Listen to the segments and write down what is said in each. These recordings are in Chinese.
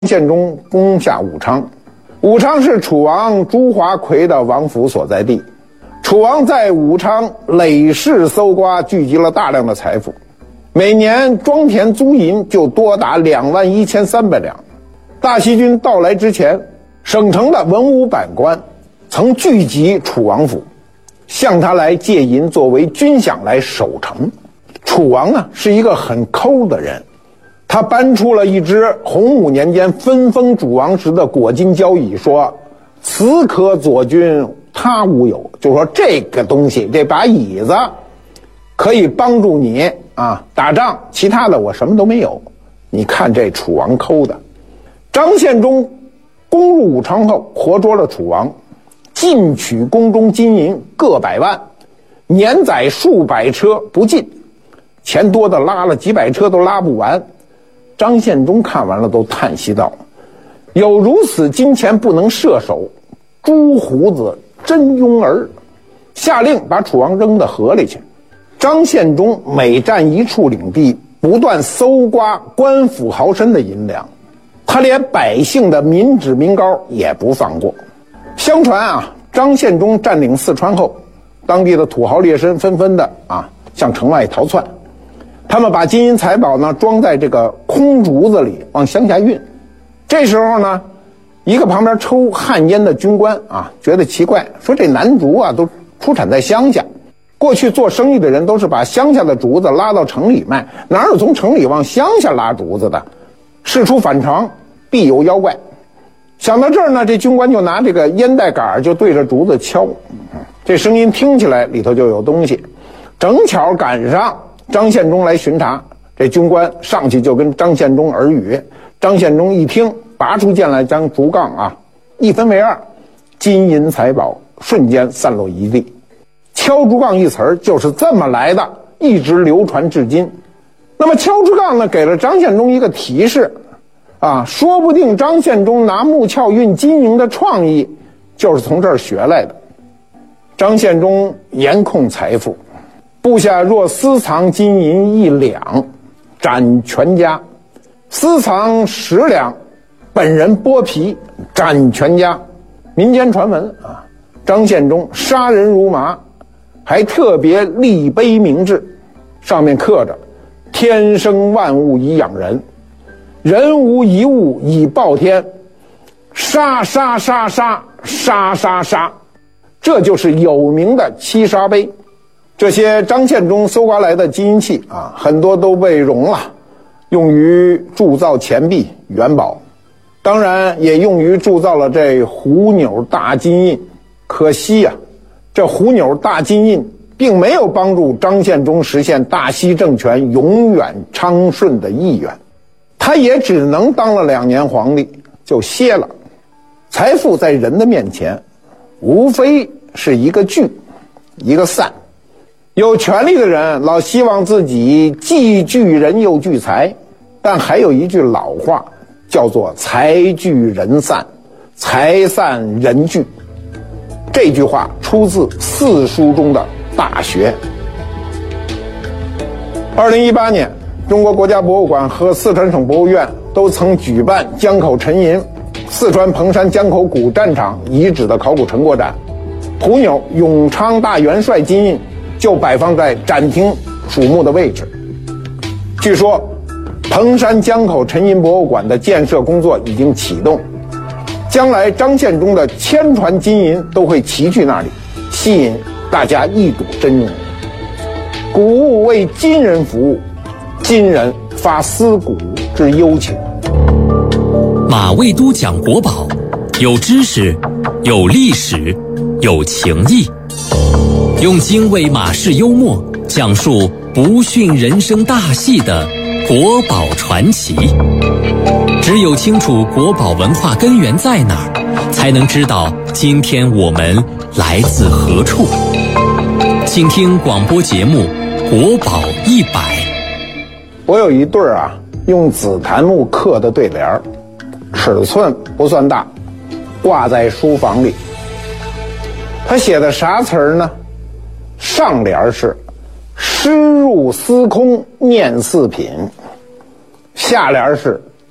宪宗攻下武昌，武昌是楚王朱华奎的王府所在地。楚王在武昌累世搜刮，聚集了大量的财富，每年庄田租银就多达21300两。大西军到来之前，省城的文武百官曾聚集楚王府，向他来借银作为军饷来守城。楚王呢是一个很抠的人，他搬出了一只洪武年间分封主王时的果金交椅，说此可佐君他无有，就说这个东西，这把椅子可以帮助你打仗，其他的我什么都没有。你看这楚王抠的。张献忠攻入武昌后，活捉了楚王，进取宫中金银各百万，年载数百车不尽，钱多的拉了几百车都拉不完。张献忠看完了都叹息道：有如此金钱不能射手，朱胡子真庸儿。下令把楚王扔到河里去。张献忠每占一处领地，不断搜刮官府豪绅的银两，他连百姓的民脂民膏也不放过。相传张献忠占领四川后，当地的土豪劣绅纷纷的向城外逃窜，他们把金银财宝呢装在这个空竹子里往乡下运。这时候呢，一个旁边抽旱烟的军官觉得奇怪，说这南竹都出产在乡下，过去做生意的人都是把乡下的竹子拉到城里卖，哪有从城里往乡下拉竹子的？事出反常，必有妖怪。想到这儿呢，这军官就拿这个烟袋杆就对着竹子敲，这声音听起来里头就有东西。正巧赶上张献忠来巡查，这军官上去就跟张献忠耳语。张献忠一听，拔出剑来，将竹杠一分为二，金银财宝瞬间散落一地。敲竹杠一词就是这么来的，一直流传至今。那么敲竹杠呢，给了张献忠一个提示说不定张献忠拿木鞘运金银的创意就是从这儿学来的。张献忠严控财富，部下若私藏金银1两，斩全家；私藏10两，本人剥皮，斩全家。民间传闻张献忠杀人如麻，还特别立碑铭志，上面刻着天生万物以养人，人无一物以报天，杀杀杀杀杀杀杀，这就是有名的七杀碑。这些张献忠搜刮来的金银器很多都被熔了，用于铸造钱币元宝，当然也用于铸造了这虎钮大金印。可惜这虎钮大金印并没有帮助张献忠实现大西政权永远昌顺的意愿，他也只能当了2年皇帝就歇了。财富在人的面前无非是一个聚一个散，有权力的人老希望自己既聚人又聚财，但还有一句老话叫做财聚人散，财散人聚。这句话出自四书中的大学。2018年，中国国家博物馆和四川省博物院都曾举办江口沉银四川彭山江口古战场遗址的考古成果展，虎钮永昌大元帅金印就摆放在展厅瞩目的位置。据说彭山江口沉银博物馆的建设工作已经启动，将来张献忠的1000船金银都会齐聚那里，吸引大家一睹真容。古物为今人服务，今人发思古之幽情。 马未都讲国宝，有知识，有历史，有情谊，用精卫马式幽默讲述不逊人生大戏的国宝传奇。只有清楚国宝文化根源在哪儿，才能知道今天我们来自何处。请听广播节目《国宝100》。 我有一对用紫檀木刻的对联，尺寸不算大，挂在书房里。他写的啥词儿呢？上联是诗入司空念四品，下联是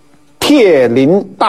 铁林大